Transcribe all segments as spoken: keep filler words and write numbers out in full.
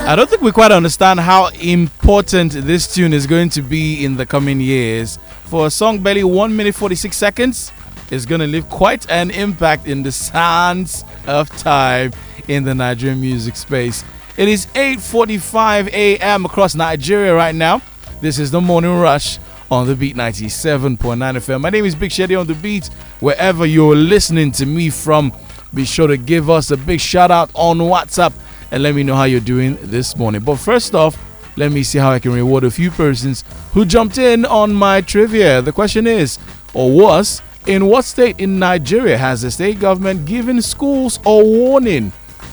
I don't think we quite understand how important this tune is going to be in the coming years. For a song barely one minute forty-six seconds, it's going to leave quite an impact in the sands of time in the Nigerian music space. It is eight forty-five a.m. across Nigeria right now. This is the Morning Rush on the Beat ninety-seven point nine F M. My name is Big Shady on the Beat. Wherever you're listening to me from, be sure to give us a big shout out on WhatsApp and let me know how you're doing this morning. But first off, let me see how I can reward a few persons who jumped in on my trivia. The question is, or was, in what state in Nigeria has the state government given schools a warning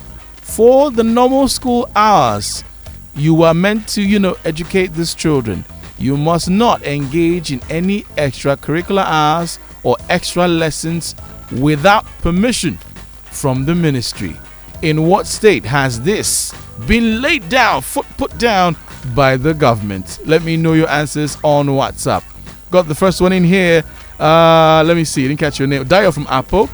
for the normal school hours? You are meant to, you know, educate these children. You must not engage in any extracurricular hours or extra lessons without permission from the ministry. In what state has this been laid down, foot put down by the government? Let me know your answers on WhatsApp. Got the first one in here. Uh, let me see. Didn't catch your name. Dio from Apple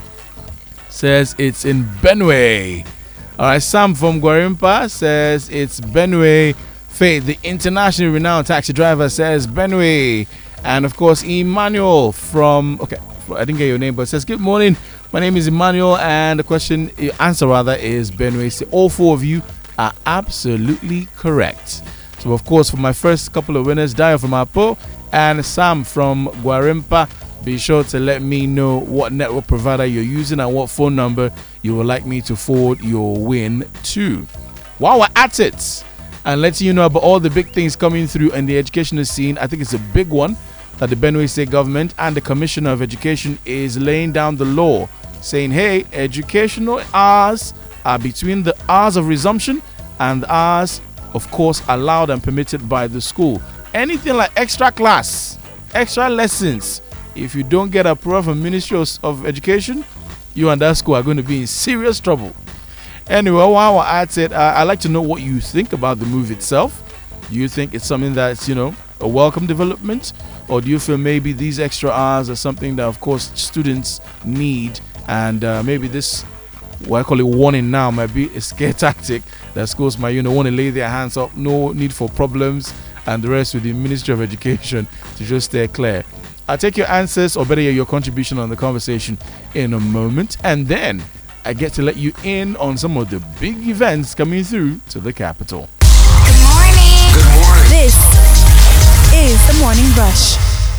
says it's in Benue. All right. Sam from Gwarimpa says it's Benue. Faith, the internationally renowned taxi driver, says Benue. And of course, Emmanuel from, okay, I didn't get your name, but says, good morning. My name is Emmanuel, and the question, your answer rather, is Benue. So all four of you are absolutely correct. So, of course, for my first couple of winners, Dio from Apo and Sam from Gwarimpa, be sure to let me know what network provider you're using and what phone number you would like me to forward your win to. While we're at it, and letting you know about all the big things coming through in the educational scene, I think it's a big one that the Benue State government and the Commissioner of Education is laying down the law, saying, hey, educational hours are between the hours of resumption and the hours, of course, allowed and permitted by the school. Anything like extra class, extra lessons, if you don't get approval from Ministry of Education, you and that school are going to be in serious trouble. Anyway, while we're at it, uh, I'd like to know what you think about the move itself. Do you think it's something that's, you know, a welcome development? Or do you feel maybe these extra hours are something that, of course, students need? And uh, maybe this, what I call it warning now, might be a scare tactic that schools might, you know, want to lay their hands up. No need for problems and the rest with the Ministry of Education to just stay clear. I'll take your answers, or better yet, your contribution on the conversation in a moment. And then I get to let you in on some of the big events coming through to the capital. Good morning. Good morning. This is the Morning Rush.